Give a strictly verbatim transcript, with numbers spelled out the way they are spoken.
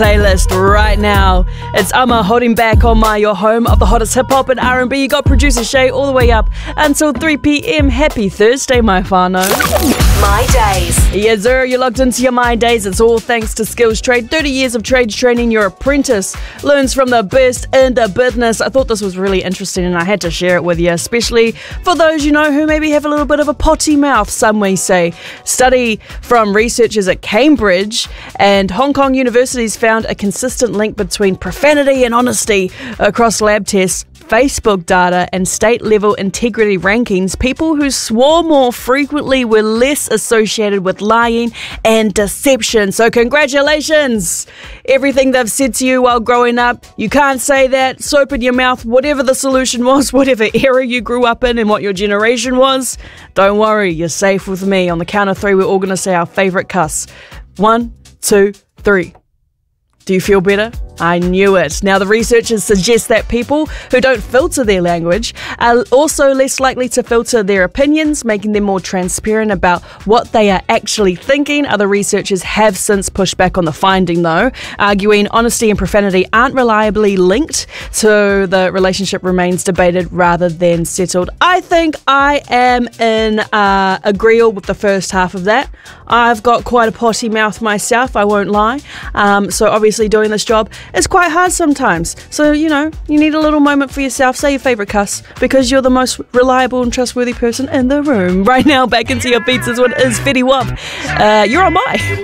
Playlist right now. It's Amma holding back on my your home of the hottest hip hop and R and B. You got producer Shay all the way up until three p.m. Happy Thursday, my whānau. My Days. Yes, sir. You're locked into your My Days. It's all thanks to Skills Trade. thirty years of trades training. Your apprentice learns from the best in the business. I thought this was really interesting and I had to share it with you, especially for those, you know, who maybe have a little bit of a potty mouth, some may say. Study from researchers at Cambridge and Hong Kong universities found a consistent link between profanity and honesty across lab tests, Facebook data, and state-level integrity rankings. People who swore more frequently were less associated with lying and deception. So congratulations! Everything they've said to you while growing up, you can't say that. Soap in your mouth, whatever the solution was, whatever era you grew up in and what your generation was, don't worry, you're safe with me. On the count of three, we're all going to say our favourite cuss. One, two, three. Do you feel better? I knew it. Now, the researchers suggest that people who don't filter their language are also less likely to filter their opinions, making them more transparent about what they are actually thinking. Other researchers have since pushed back on the finding, though, arguing honesty and profanity aren't reliably linked, so the relationship remains debated rather than settled. I think I am in uh, agreeal with the first half of that. I've got quite a potty mouth myself, I won't lie. Um, so obviously doing this job is quite hard sometimes. So, you know, you need a little moment for yourself. Say your favourite cuss because you're the most reliable and trustworthy person in the room. Right now, back into your beats is what is Fetty Wap. Uh, you're on My.